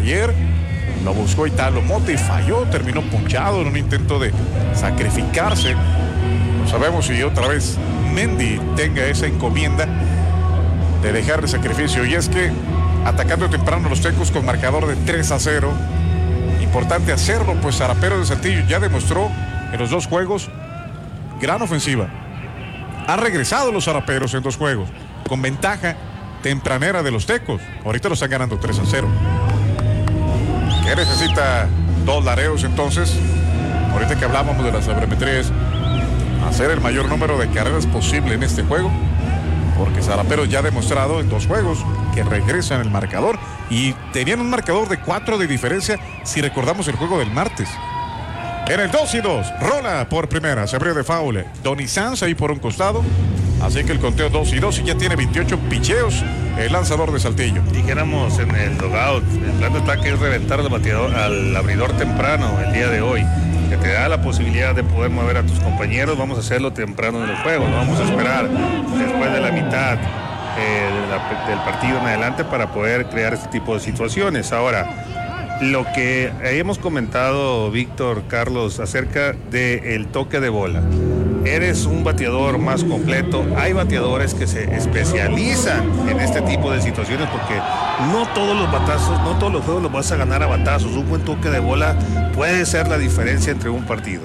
Ayer lo buscó Italo Mota y falló, terminó ponchado en un intento de sacrificarse. No sabemos si otra vez Mendy tenga esa encomienda de dejar el sacrificio. Y es que atacando temprano los Tecos con marcador de 3-0. Importante hacerlo, pues Zaraperos de Saltillo ya demostró en los 2 juegos gran ofensiva. Han regresado los Zaraperos en 2 juegos con ventaja tempranera de los Tecos. Ahorita lo están ganando 3-0. ¿Qué necesita 2 Lareos entonces? Ahorita que hablábamos de las sabermetrías, hacer el mayor número de carreras posible en este juego, porque Zaraperos ya ha demostrado en 2 juegos que regresa en el marcador y tenían un marcador de 4 de diferencia si recordamos el juego del martes. En el 2-2, rola por primera, se abrió de foul Donny Sanz ahí por un costado, así que el conteo 2-2 y ya tiene 28 picheos el lanzador de Saltillo. Dijéramos en el dugout, el plan de ataque es reventar al abridor temprano el día de hoy, que te da la posibilidad de poder mover a tus compañeros. Vamos a hacerlo temprano en el juego, no vamos a esperar después de la mitad del partido en adelante para poder crear este tipo de situaciones. Ahora, lo que hemos comentado, Víctor, Carlos, acerca del toque de bola. Eres un bateador más completo. Hay bateadores que se especializan en este tipo de situaciones porque no todos los batazos, no todos los juegos los vas a ganar a batazos. Un buen toque de bola puede ser la diferencia entre un partido.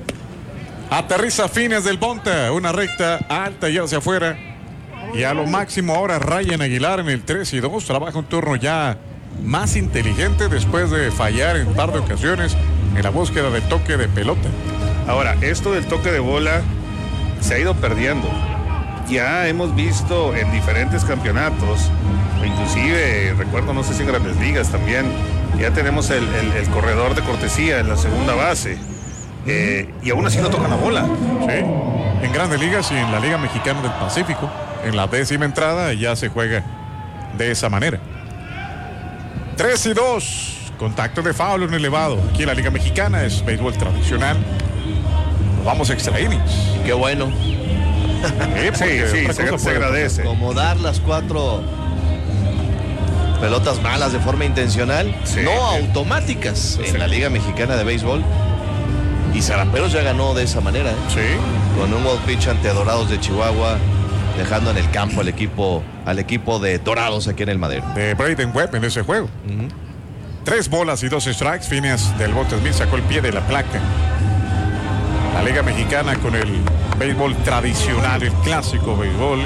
Aterriza Fines del Bonta, una recta alta y hacia afuera. Y a lo máximo ahora Ryan Aguilar en el 3-2. Trabaja un turno ya más inteligente después de fallar en un par de ocasiones en la búsqueda del toque de pelota. Ahora, esto del toque de bola se ha ido perdiendo. Ya hemos visto en diferentes campeonatos, inclusive recuerdo, no sé si en Grandes Ligas también, ya tenemos el corredor de cortesía en la segunda base. Y aún así no tocan la bola. Sí, en Grandes Ligas y en la Liga Mexicana del Pacífico, en la 10ª entrada ya se juega de esa manera. 3-2, contacto de foul en elevado. Aquí en la Liga Mexicana es béisbol tradicional. Vamos a extra innings. Qué bueno. Sí, se agradece. Acomodar las 4 pelotas malas de forma intencional, no automáticas en la Liga Mexicana de Béisbol. Y Zaraperos ya ganó de esa manera, Sí. Con un wild pitch ante Dorados de Chihuahua, dejando en el campo al equipo de Dorados aquí en el Madero. De Braden Webb en ese juego. 3 bolas y 2 strikes. Phineas del Bonta Smith sacó el pie de la placa. La Liga Mexicana con el béisbol tradicional, el clásico béisbol.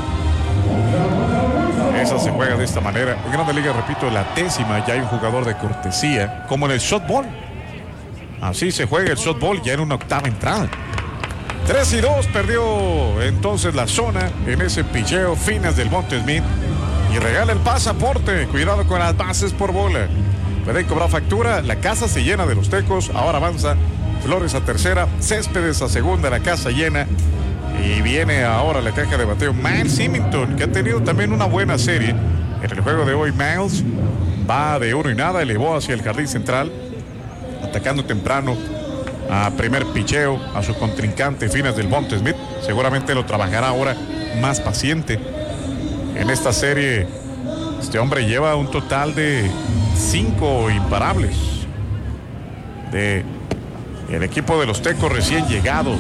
Esa se juega de esta manera. En Grande Liga, repito, la 10ª, ya hay un jugador de cortesía, como en el softball. Así se juega el softball ya en una 8ª entrada. 3-2, perdió entonces la zona en ese picheo. Phineas del Bonta Smith y regala el pasaporte. Cuidado con las bases por bola. Pueden cobrar factura. La casa se llena de los Tecos. Ahora avanza Flores a tercera, Céspedes a segunda, la casa llena. Y viene ahora la caja de bateo Miles Symington, que ha tenido también una buena serie. En el juego de hoy Miles va de 1-0, elevó hacia el jardín central, atacando temprano a primer picheo a su contrincante Phineas del Bonta Smith. Seguramente lo trabajará ahora más paciente. En esta serie este hombre lleva un total de 5 imparables de el equipo de los Tecos recién llegado.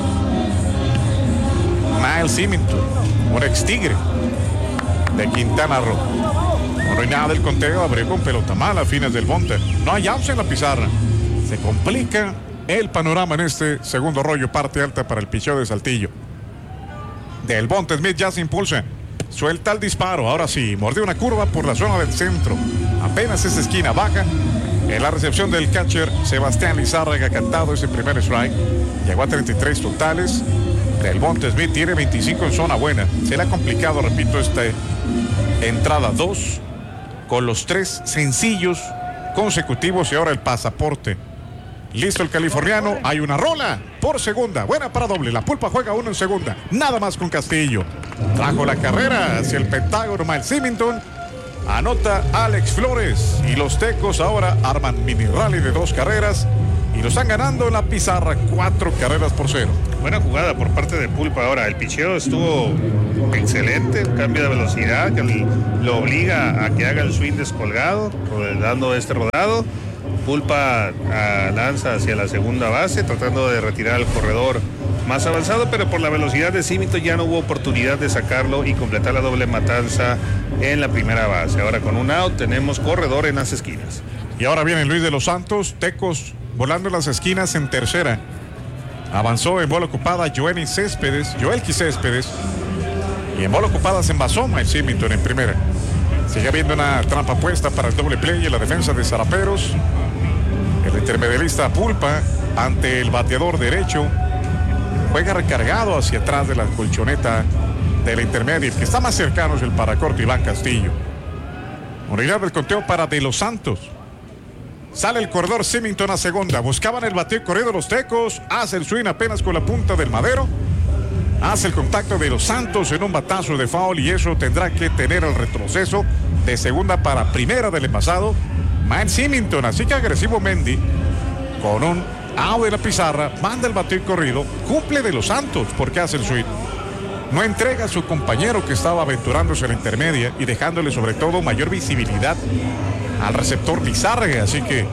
Miles Symington, un ex Tigre de Quintana Roo. No hay nada del conteo, abrió con pelota mala Phineas del Bonta. No hay outs en la pizarra. Se complica el panorama en este segundo rollo, parte alta para el picheo de Saltillo. Del Bonta Smith ya se impulsa. Suelta el disparo, ahora sí, mordió una curva por la zona del centro. Apenas esa esquina baja. En la recepción del catcher Sebastián Lizárraga, cantado ese primer strike. Llegó a 33 totales. Del Bonta Smith tiene 25 en zona buena. Se le ha complicado, repito, esta entrada 2 con los 3 sencillos consecutivos y ahora el pasaporte. Listo el californiano, hay una rola por segunda, buena para doble, la Pulpa juega 1 en segunda, nada más con Castillo. Trajo la carrera hacia el Pentágono Miles Symington, anota Alex Flores y los Tecos ahora arman mini rally de 2 carreras y lo están ganando en la pizarra 4-0. Buena jugada por parte de Pulpa. Ahora, el picheo estuvo excelente, cambio de velocidad que lo obliga a que haga el swing descolgado, dando este rodado. Pulpa lanza hacia la segunda base, tratando de retirar al corredor más avanzado, pero por la velocidad de Symington ya no hubo oportunidad de sacarlo y completar la doble matanza en la primera base. Ahora con un out tenemos corredor en las esquinas. Y ahora viene Luis de los Santos, Tecos volando en las esquinas en tercera. Avanzó en bola ocupada Joelqui Céspedes. Y en bola ocupada se envasó Mike Symington en primera. Sigue habiendo una trampa puesta para el doble play en la defensa de Zaraperos. El intermedialista Pulpa ante el bateador derecho. Juega recargado hacia atrás de la colchoneta de la intermedia. El que está más cercano es el paracorto Iván Castillo. Unidad del conteo para De los Santos. Sale el corredor Symington a segunda. Buscaban el bateo corrido los Tecos. Hace el swing apenas con la punta del madero. Hace el contacto de los Santos en un batazo de foul y eso tendrá que tener el retroceso de segunda para primera del envasado Mike Symington. Así que agresivo Mendy con un out de la pizarra, manda el bateo corrido, cumple de los Santos porque hace el swing. No entrega a su compañero que estaba aventurándose en la intermedia y dejándole sobre todo mayor visibilidad al receptor Lizárraga. Así que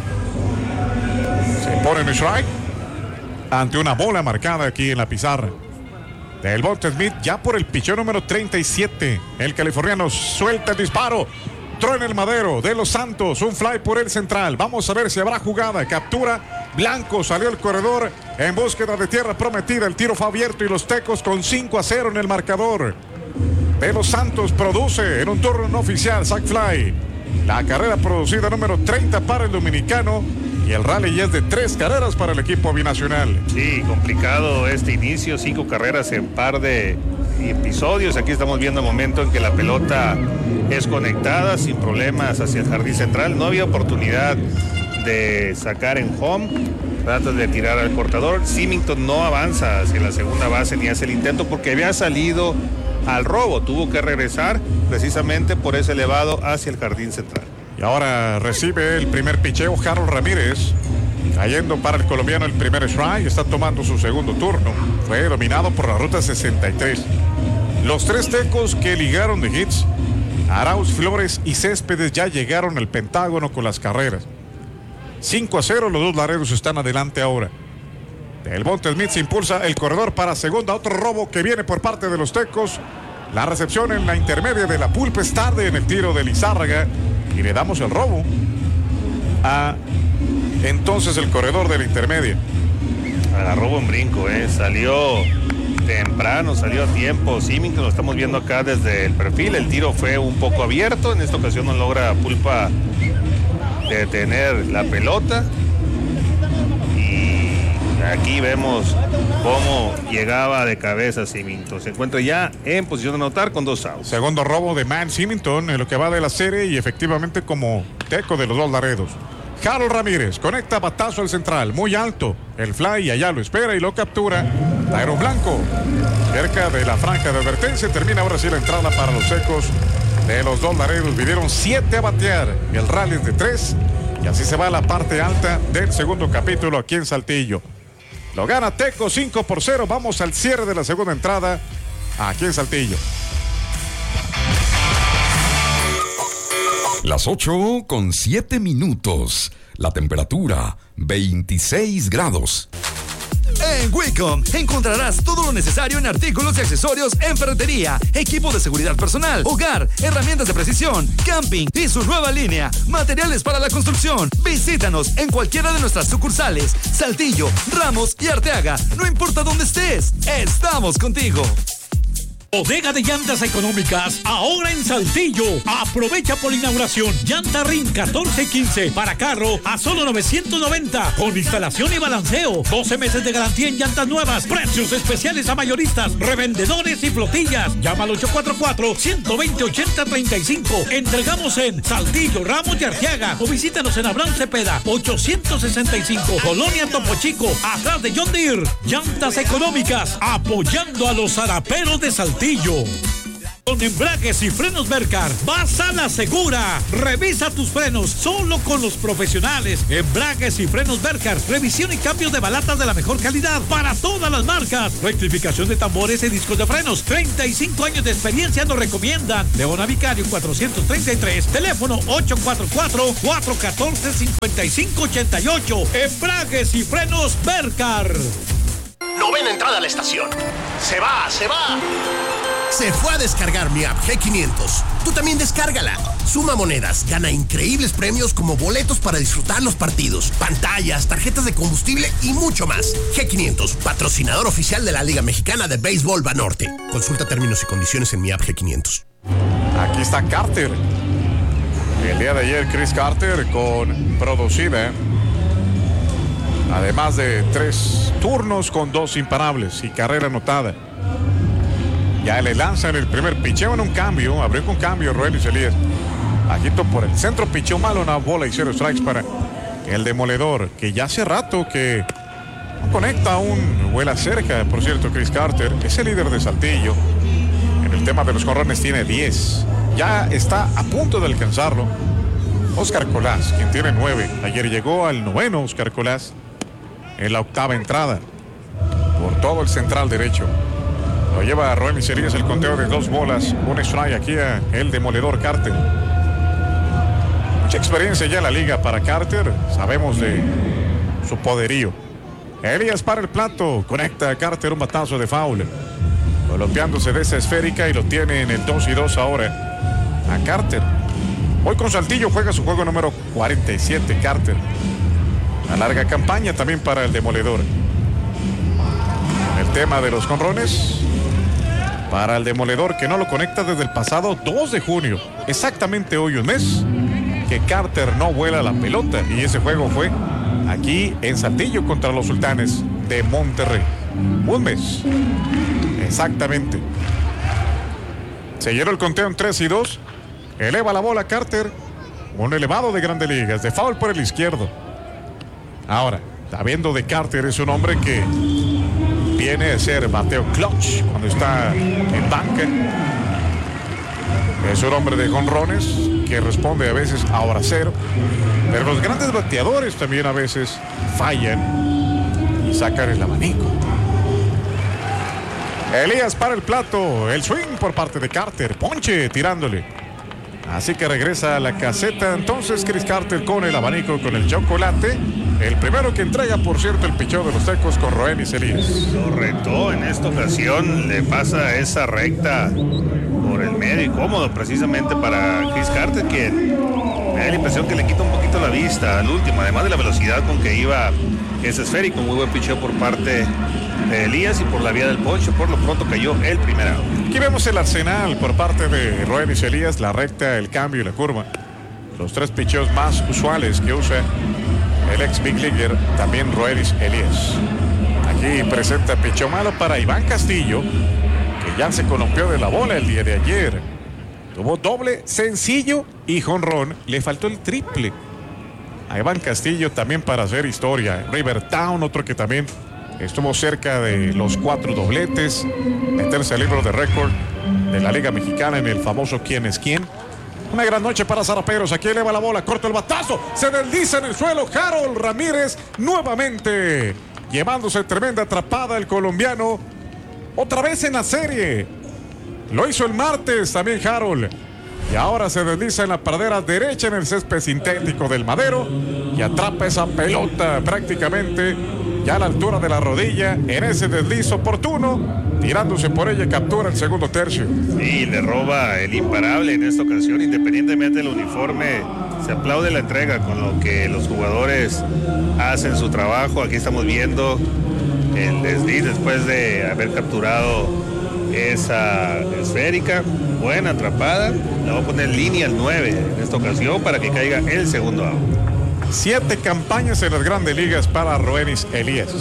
se pone en strike ante una bola marcada aquí en la pizarra. Del Devonta Smith ya por el picheo número 37. El californiano suelta el disparo. Truena el madero de los Santos. Un fly por el central. Vamos a ver si habrá jugada. Captura. Blanco salió el corredor en búsqueda de tierra prometida. El tiro fue abierto y los Tecos con 5-0 en el marcador. De los Santos produce en un turno no oficial sac fly. La carrera producida número 30 para el dominicano. Y el rally ya es de 3 carreras para el equipo binacional. Sí, complicado este inicio. 5 carreras en par de episodios. Aquí estamos viendo el momento en que la pelota es conectada sin problemas hacia el jardín central. No había oportunidad de sacar en home. Trata de tirar al cortador. Symington no avanza hacia la segunda base ni hace el intento porque había salido al robo. Tuvo que regresar precisamente por ese elevado hacia el jardín central. Y ahora recibe el primer picheo Harold Ramírez. Cayendo para el colombiano el primer strike. Está tomando su segundo turno. Fue dominado por la ruta 63. Los 3 Tecos que ligaron de hits, Arauz, Flores y Céspedes, ya llegaron al Pentágono con las carreras. 5-0, los 2 Laredos están adelante ahora. Del Devonta Smith se impulsa el corredor para segunda. Otro robo que viene por parte de los Tecos. La recepción en la intermedia de la Pulpa es tarde en el tiro de Lizárraga. Y le damos el robo a entonces el corredor de la intermedia. Agarró buen brinco, salió temprano, salió a tiempo. Symington lo estamos viendo acá desde el perfil. El tiro fue un poco abierto. En esta ocasión no logra Pulpa detener la pelota. Y aquí vemos cómo llegaba de cabeza Symington. Se encuentra ya en posición de anotar con 2 outs. Segundo robo de Mike Symington en lo que va de la serie y efectivamente como Teco de los 2 Laredos. Harold Ramírez conecta batazo al central, muy alto. El fly allá lo espera y lo captura. Tairo Blanco cerca de la franja de advertencia. Termina ahora sí la entrada para los Tecos de los 2 Laredos. Vinieron 7 a batear. El rally es de 3. Y así se va a la parte alta del segundo capítulo aquí en Saltillo. Lo gana Teco 5-0. Vamos al cierre de la segunda entrada aquí en Saltillo. Las 8:07. La temperatura 26 grados. En Wicom encontrarás todo lo necesario en artículos y accesorios en ferretería, equipo de seguridad personal, hogar, herramientas de precisión, camping y su nueva línea, materiales para la construcción. Visítanos en cualquiera de nuestras sucursales, Saltillo, Ramos y Arteaga. No importa dónde estés, estamos contigo. Bodega de llantas económicas, ahora en Saltillo. Aprovecha por inauguración. Llanta RIN 1415 para carro a solo 990. Con instalación y balanceo. 12 meses de garantía en llantas nuevas. Precios especiales a mayoristas, revendedores y flotillas. Llama al 844-120-8035. Entregamos en Saltillo, Ramos y Arteaga. O visítanos en Abraham Cepeda, 865. Colonia Topo Chico, atrás de John Deere. Llantas económicas, apoyando a los zaraperos de Saltillo. Con embragues y frenos Bercar, vas a la segura. Revisa tus frenos solo con los profesionales. Embragues y frenos Bercar, revisión y cambios de balatas de la mejor calidad para todas las marcas. Rectificación de tambores y discos de frenos. 35 años de experiencia nos recomiendan. Leona Vicario 433, teléfono 844-414-5588. Embragues y frenos Bercar. Novena entrada a la estación. Se va. Se fue a descargar mi app G500. Tú también descárgala. Suma monedas, gana increíbles premios como boletos para disfrutar los partidos, pantallas, tarjetas de combustible y mucho más. G500, patrocinador oficial de la Liga Mexicana de Béisbol Banorte. Consulta términos y condiciones en mi app G500. Aquí está Carter. El día de ayer Chris Carter con producida. Además de 3 turnos con 2 imparables y carrera anotada. Ya le lanzan el primer picheo en un cambio. Abrió con cambio Roenis Elías. Agito por el centro, picheo malo, una bola y 0 strikes para el demoledor, que ya hace rato que no conecta aún, vuela cerca. Por cierto, Chris Carter es el líder de Saltillo. En el tema de los jonrones tiene 10. Ya está a punto de alcanzarlo Oscar Colás, quien tiene 9. Ayer llegó al 9º Oscar Colás en la 8ª entrada por todo el central derecho. Lo lleva a Roenis Elías, el conteo de 2 bolas, 1 strike aquí a el demoledor Carter. Mucha experiencia ya en la liga para Carter. Sabemos de su poderío. Elías para el plato, conecta a Carter un batazo de foul, golpeándose de esa esférica y lo tiene en el 2-2 ahora a Carter. Hoy con Saltillo juega su juego número 47 Carter. Una larga campaña también para el demoledor. El tema de los jonrones para el demoledor, que no lo conecta desde el pasado 2 de junio. Exactamente hoy un mes que Carter no vuela la pelota, y ese juego fue aquí en Saltillo contra los Sultanes de Monterrey. Un mes. Exactamente. Se llenó el conteo en 3-2. Eleva la bola Carter. Un elevado de Grandes Ligas, de foul por el izquierdo. Ahora, sabiendo de Carter, es un hombre que viene a ser bateo clutch cuando está en banca. Es un hombre de jonrones que responde a veces a hora cero. Pero los grandes bateadores también a veces fallan y sacan el abanico. Elías para el plato. El swing por parte de Carter. Ponche tirándole. Así que regresa a la caseta entonces Chris Carter con el abanico, con el chocolate. El primero que entrega, por cierto, el picheo de los Tecos con Roenis Elías. Lo retó en esta ocasión, le pasa esa recta por el medio y cómodo precisamente para Chris Carter, que me da la impresión que le quita un poquito la vista al último, además de la velocidad con que iba ese esférico. Muy buen picheo por parte de Elías y por la vía del poncho. Por lo pronto cayó el primer out. Aquí vemos el arsenal por parte de Roenis Elías, la recta, el cambio y la curva. Los 3 picheos más usuales que usa el ex Big Leaguer, también Roenis Elías. Aquí presenta picheo malo para Iván Castillo, que ya se columpió de la bola el día de ayer. Tuvo doble, sencillo y jonrón. Le faltó el triple a Iván Castillo también para hacer historia. Rivertown, otro que también estuvo cerca de los 4 dobletes, meterse al libro de récord de la Liga Mexicana en el famoso ¿Quién es quién? Una gran noche para Zaraperos. Aquí eleva la bola, corta el batazo, se desliza en el suelo Harold Ramírez nuevamente, llevándose tremenda atrapada el colombiano, otra vez en la serie. Lo hizo el martes también Harold, y ahora se desliza en la pradera derecha en el césped sintético del Madero y atrapa esa pelota prácticamente ya a la altura de la rodilla en ese desliz oportuno, tirándose por ella, captura el segundo tercio. Sí, le roba el imparable en esta ocasión, independientemente del uniforme. Se aplaude la entrega con lo que los jugadores hacen su trabajo. Aquí estamos viendo el desliz después de haber capturado esa esférica. Buena atrapada. La voy a poner línea al 9 en esta ocasión para que caiga el segundo out. 7 campañas en las Grandes Ligas para Roenis Elías.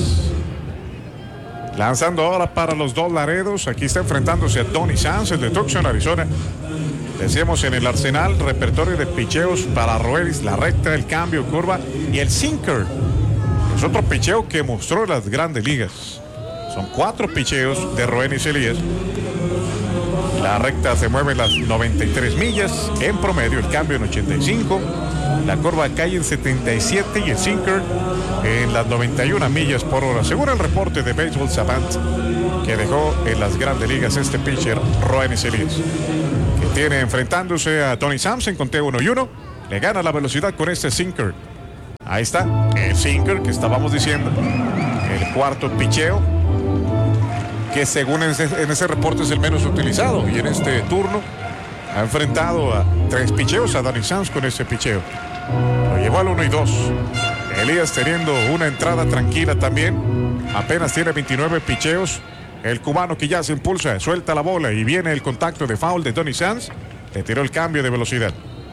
Lanzando ahora para los 2 Laredos. Aquí está enfrentándose a Tony Sanz, el de Tucson, Arizona. Decíamos en el arsenal, repertorio de picheos para Roenis, la recta, el cambio, curva y el sinker. Es otro picheo que mostró las Grandes Ligas. Son 4 picheos de Roenis Elías. La recta se mueve en las 93 millas en promedio, el cambio en 85. La curva cae en 77 y el sinker en las 91 millas por hora. Según el reporte de Baseball Savant que dejó en las grandes ligas este pitcher, Roenis Elias, que tiene enfrentándose a Tony Sampson con T1-1, le gana la velocidad con este sinker. Ahí está, el sinker que estábamos diciendo. El cuarto picheo, que según en ese reporte es el menos utilizado. Y en este turno ha enfrentado a 3 picheos a Danny Sanz con ese picheo. Lo llevó al 1 y 2. Elías teniendo una entrada tranquila también. Apenas tiene 29 picheos. El cubano que ya se impulsa, suelta la bola y viene el contacto de foul de Tony Sanz. Le tiró el cambio de velocidad.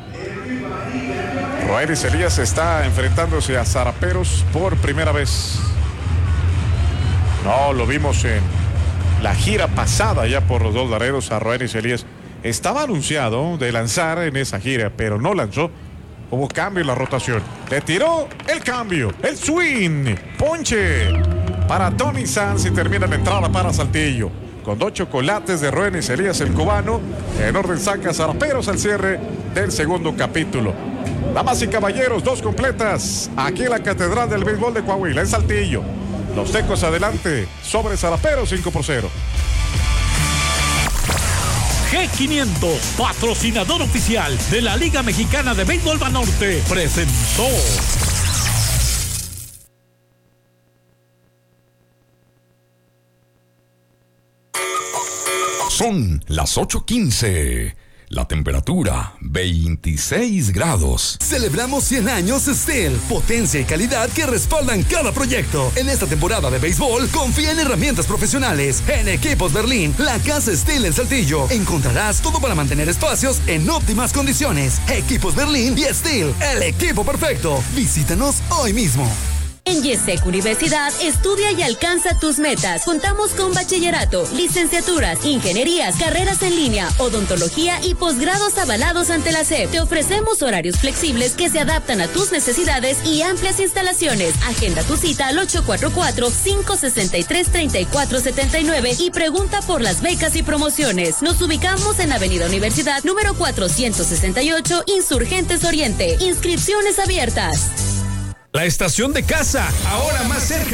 Roenis Elias está enfrentándose a zaraperos por primera vez. No, lo vimos en la gira pasada ya por los Dos Laredos a Roenis Elias. Estaba anunciado de lanzar en esa gira, pero no lanzó. Hubo cambio en la rotación. Le tiró el cambio, el swing, ponche para Tony Sanz y termina la entrada para Saltillo. Con 2 chocolates de Roenis Elias, el cubano, en orden saca zaraperos al cierre del segundo capítulo. Damas y caballeros, 2 completas aquí en la Catedral del Béisbol de Coahuila, en Saltillo. Los Tecos adelante sobre zaraperos 5-0. G500, patrocinador oficial de la Liga Mexicana de Béisbol Banorte, presentó. Son las 8:15. La temperatura, 26 grados. Celebramos 100 años Steel. Potencia y calidad que respaldan cada proyecto. En esta temporada de béisbol, confía en herramientas profesionales. En Equipos Berlín, la casa Steel en Saltillo. Encontrarás todo para mantener espacios en óptimas condiciones. Equipos Berlín y Steel, el equipo perfecto. Visítanos hoy mismo. En YESEC Universidad, estudia y alcanza tus metas. Contamos con bachillerato, licenciaturas, ingenierías, carreras en línea, odontología y posgrados avalados ante la SEP. Te ofrecemos horarios flexibles que se adaptan a tus necesidades y amplias instalaciones. Agenda tu cita al 844-563-3479 y pregunta por las becas y promociones. Nos ubicamos en Avenida Universidad, número 468, Insurgentes Oriente. Inscripciones abiertas. La estación de casa, ahora más cerca.